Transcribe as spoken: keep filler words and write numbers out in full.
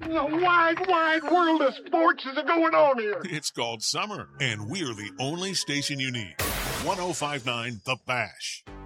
in the wide, wide world of sports is going on here? It's called summer, and we're the only station you need. one oh five point nine The Bash.